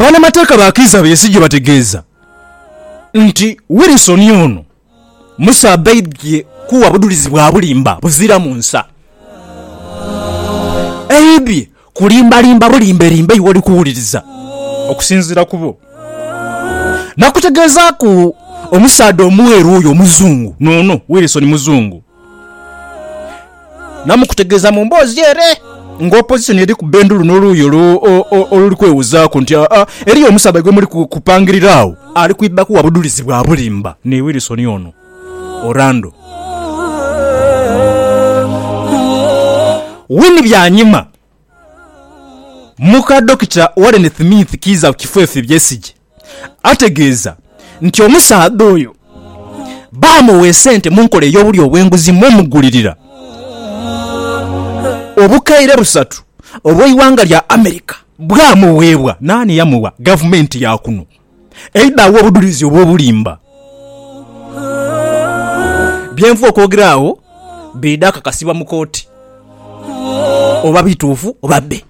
Bannamateeka bakiza Besigye bategeeza nti Wilson ono musabaidye kuwa budulizi bwa bulimba buzira mu nsa. Ebye kulimbalimba bulimberimbe iwoli kuwuliriza okusinzira kubo. Nakutegeeza ku omusaadde omweru oyo muzungu nono Wilson muzungu. Namukutegeeza mu mboozi ere ng'opposition eri ku bendulu n'oluuyo oluli kwewuzaako nti eri omusaba gwe muli kupangirirawo ali kwibba kuwa budulizi bwa bulimba ne Wilson ono Orlando. Wini byanyima muka Dr. Warren Smith Kiza Kifefe Besigye ategeeza nti omusaadde oyo bamuwe sente munkole ey'obuli obwenguzi mumugulirira obukaire busatu obw'eiwanga lya America bwamuweebwa. Nani yamuwa? Gavumenti ya kuno eidawo obudulizi obw'obulimba. Byenvu okwogerawo bidaka kasibwa mu kooti oba bituufu oba bbe.